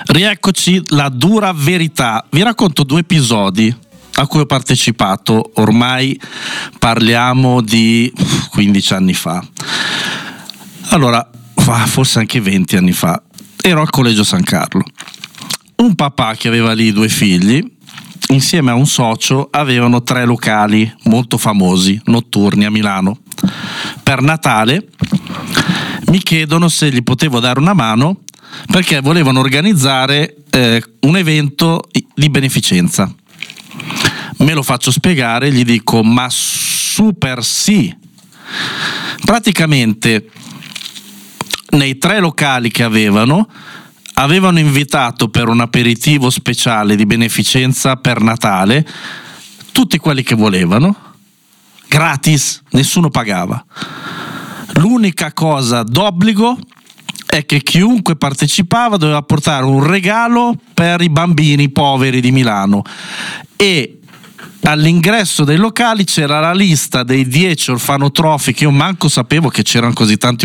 Rieccoci, la dura verità. Vi racconto 2 episodi a cui ho partecipato, ormai parliamo di 15 anni fa. Allora, forse anche 20 anni fa, ero al Collegio San Carlo. Un papà che aveva lì 2 figli, insieme a un socio, avevano 3 locali molto famosi, notturni a Milano. Per Natale mi chiedono se gli potevo dare una mano perché volevano organizzare un evento di beneficenza. Me lo faccio spiegare, gli dico ma super sì. Praticamente nei 3 locali che avevano invitato per un aperitivo speciale di beneficenza per Natale tutti quelli che volevano, gratis, nessuno pagava. L'unica cosa d'obbligo è che chiunque partecipava doveva portare un regalo per i bambini poveri di Milano, e all'ingresso dei locali c'era la lista dei 10 orfanotrofi, che io manco sapevo che c'erano così tanti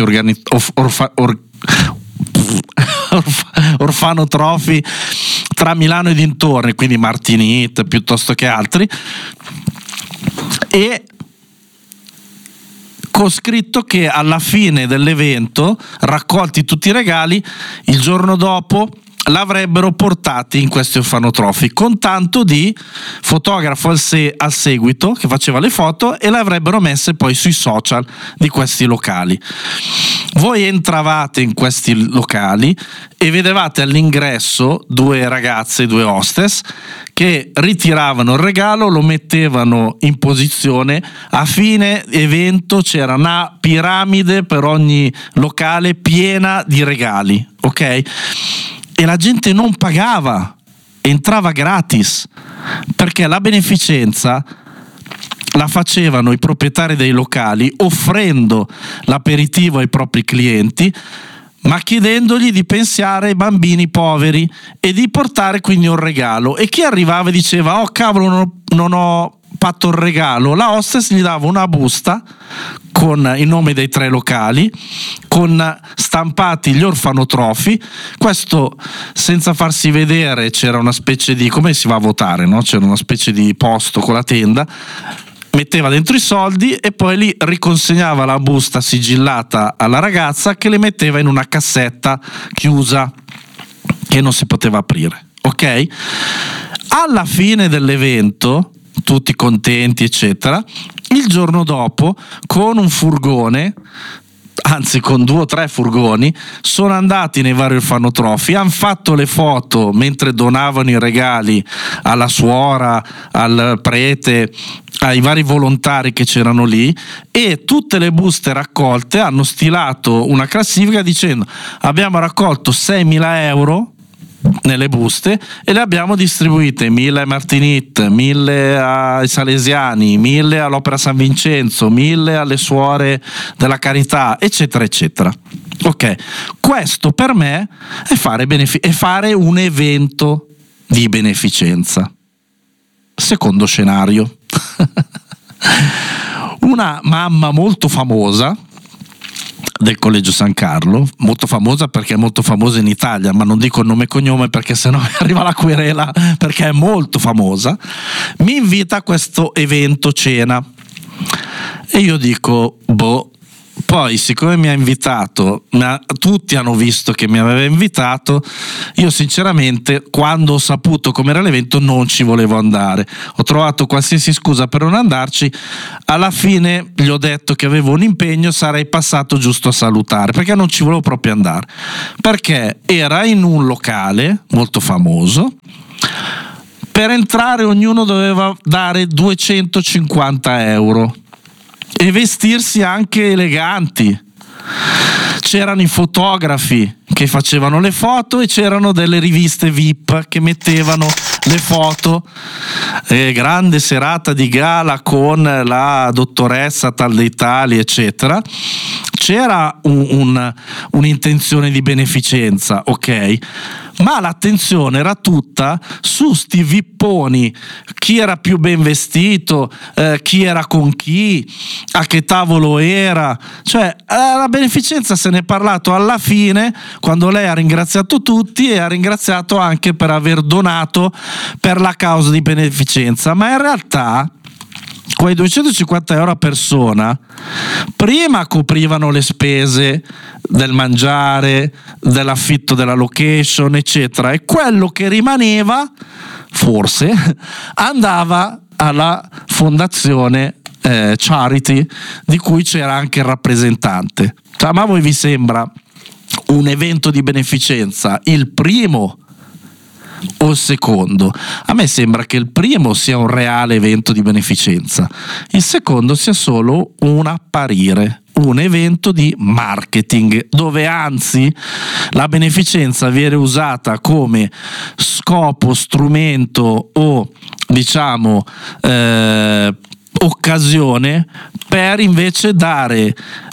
orfanotrofi tra Milano e dintorni, quindi Martinit piuttosto che altri, e con scritto che alla fine dell'evento, raccolti tutti i regali, il giorno dopo l'avrebbero portati in questi orfanotrofi, con tanto di fotografo al seguito che faceva le foto, e le avrebbero messe poi sui social di questi locali. Voi entravate in questi locali e vedevate all'ingresso 2 ragazze, 2 hostess, che ritiravano il regalo, lo mettevano in posizione. A fine evento c'era una piramide per ogni locale piena di regali, ok? E la gente non pagava, entrava gratis, perché la beneficenza la facevano i proprietari dei locali offrendo l'aperitivo ai propri clienti, ma chiedendogli di pensare ai bambini poveri e di portare quindi un regalo. E chi arrivava e diceva oh cavolo, non ho fatto il regalo, la hostess gli dava una busta con i nomi dei 3 locali, con stampati gli orfanotrofi. Questo senza farsi vedere, c'era una specie di, come si va a votare, no? C'era una specie di posto con la tenda, metteva dentro i soldi e poi lì riconsegnava la busta sigillata alla ragazza, che le metteva in una cassetta chiusa che non si poteva aprire, ok? Alla fine dell'evento, tutti contenti eccetera, il giorno dopo con un furgone, anzi con 2 o 3 furgoni, sono andati nei vari orfanotrofi, hanno fatto le foto mentre donavano i regali alla suora, al prete, ai vari volontari che c'erano lì, e tutte le buste raccolte hanno stilato una classifica dicendo abbiamo raccolto 6.000 euro nelle buste e le abbiamo distribuite 1.000 ai Martinit, 1.000 ai Salesiani, 1.000 all'Opera San Vincenzo, 1.000 alle Suore della Carità, eccetera eccetera. Ok, questo per me è fare un evento di beneficenza. Secondo scenario, una mamma molto famosa del Collegio San Carlo, molto famosa perché è molto famosa in Italia, ma non dico nome e cognome perché sennò arriva la querela, perché è molto famosa, mi invita a questo evento cena e io dico poi siccome mi ha invitato, tutti hanno visto che mi aveva invitato, io sinceramente quando ho saputo com'era l'evento non ci volevo andare, ho trovato qualsiasi scusa per non andarci. Alla fine gli ho detto che avevo un impegno, sarei passato giusto a salutare, perché non ci volevo proprio andare, perché era in un locale molto famoso. Per entrare ognuno doveva dare 250 euro e vestirsi anche eleganti. C'erano i fotografi che facevano le foto e c'erano delle riviste VIP che mettevano le foto. Grande serata di gala con la dottoressa tal dei tali eccetera. c'era un'intenzione di beneficenza, ok? Ma l'attenzione era tutta su sti vipponi, chi era più ben vestito, chi era con chi, a che tavolo era, cioè la beneficenza se ne è parlato alla fine, quando lei ha ringraziato tutti e ha ringraziato anche per aver donato per la causa di beneficenza, ma in realtà quei 250 euro a persona prima coprivano le spese del mangiare, dell'affitto della location, eccetera, e quello che rimaneva forse andava alla fondazione Charity, di cui c'era anche il rappresentante. Cioè, ma a voi vi sembra un evento di beneficenza il primo o il secondo? A me sembra che il primo sia un reale evento di beneficenza, il secondo sia solo un apparire, un evento di marketing, dove anzi la beneficenza viene usata come scopo, strumento o diciamo occasione per invece dare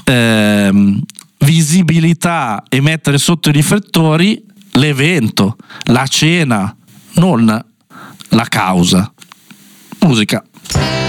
visibilità e mettere sotto i riflettori l'evento, la cena, non la causa. Musica.